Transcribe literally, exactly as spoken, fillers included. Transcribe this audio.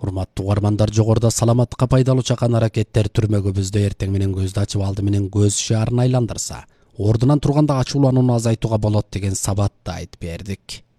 Урматтуу угармандар, жогоруда саламаттыкка пайдалуу чакан аракеттер түрмөгүбүздө эртең менен көздү ачып алды менен көз шаарын айландырса, ордунан турганда ачууланууну азайтууга болот деген сабатты айтып бердик.